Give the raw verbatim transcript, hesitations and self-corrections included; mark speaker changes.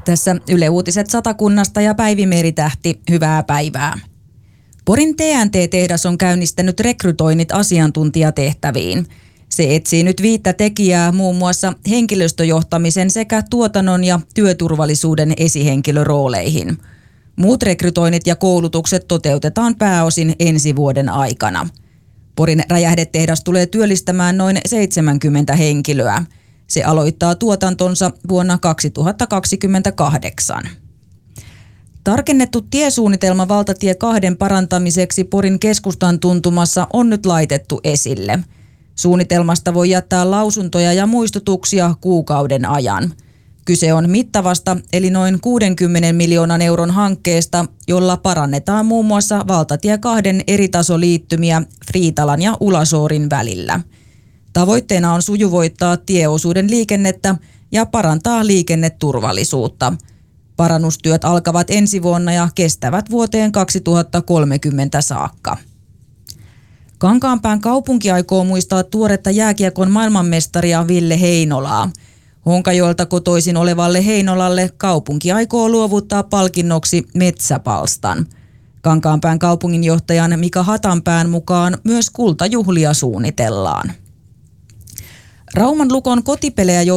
Speaker 1: Tässä Yle Uutiset Satakunnasta ja Päivi Meritähti, hyvää päivää. Porin T N T-tehdas on käynnistänyt rekrytoinnit asiantuntijatehtäviin. Se etsii nyt viittä tekijää muun muassa henkilöstöjohtamisen sekä tuotannon ja työturvallisuuden esihenkilörooleihin. Muut rekrytoinnit ja koulutukset toteutetaan pääosin ensi vuoden aikana. Porin räjähdetehdas tulee työllistämään noin seitsemänkymmentä henkilöä. Se aloittaa tuotantonsa vuonna kaksituhattakaksikymmentäkahdeksan. Tarkennettu tiesuunnitelma valtatie kahden parantamiseksi Porin keskustan tuntumassa on nyt laitettu esille. Suunnitelmasta voi jättää lausuntoja ja muistutuksia kuukauden ajan. Kyse on mittavasta eli noin kuudenkymmenen miljoonan euron hankkeesta, jolla parannetaan muun muassa valtatie kahden eritasoliittymiä Friitalan ja Ulasoorin välillä. Tavoitteena on sujuvoittaa tieosuuden liikennettä ja parantaa liikenneturvallisuutta. Parannustyöt alkavat ensi vuonna ja kestävät vuoteen kaksituhattakolmekymmentä saakka. Kankaanpään kaupunki aikoo muistaa tuoretta jääkiekon maailmanmestaria Ville Heinolaa. Honkajoelta kotoisin olevalle Heinolalle kaupunki aikoo luovuttaa palkinnoksi metsäpalstan. Kankaanpään kaupunginjohtajan Mika Hatanpään mukaan myös kultajuhlia suunnitellaan. Rauman Lukon kotipelejä